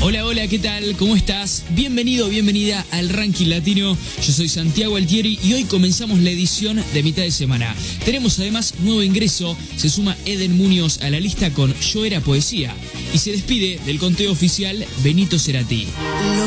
Hola, hola, ¿qué tal? ¿Cómo estás? Bienvenido, bienvenida al Ranking Latino. Yo soy Santiago Altieri y hoy comenzamos la edición de mitad de semana. Tenemos además nuevo ingreso, se suma Eden Muñoz a la lista con Yo Era Poesía y se despide del conteo oficial Benito Cerati.